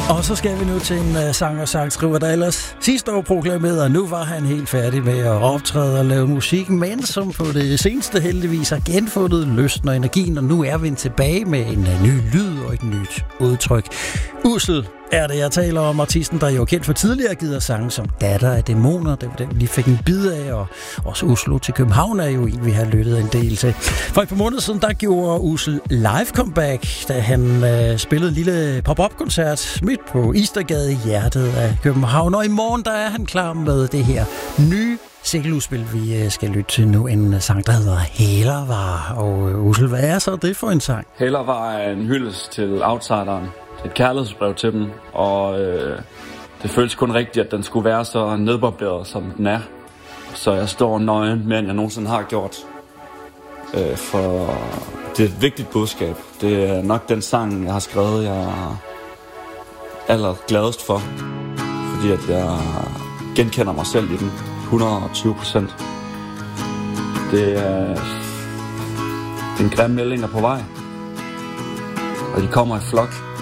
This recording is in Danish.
Og så skal vi nu til en sanger-sangskriver, der ellers sidste år proklamerede, og nu var han helt færdig med at optræde og lave musik, men som på det seneste heldigvis har genfundet lysten og energien, og nu er vi tilbage med en ny lyd og et nyt udtryk. Ussel er det, jeg taler om, artisten, der jo kendt for tidligere har givet sange som Datter af Dæmoner. Det var den, vi lige fik en bid af, og også Oslo til København er jo en, vi har lyttet en del til. For et par måneder siden, der gjorde Ussel live comeback, da han spillede en lille pop-up-koncert midt på Istergade i hjertet af København. Og i morgen, der er han klar med det her nye single-udspil, vi skal lytte til nu. En sang, der hedder Hælervar. Og Ussel, hvad er så det for en sang? Hælervar er en hyldest til outsideren. Et kærlighedsbrev til dem, og det føles kun rigtigt, at den skulle være så nedbarberet, som den er. Så jeg står nøgen mere, end jeg nogensinde har gjort. For det er et vigtigt budskab. Det er nok den sang, jeg har skrevet, jeg er allergladest for. Fordi at jeg genkender mig selv i den 120%. Det er en grim melding på vej. Og de kommer i flok.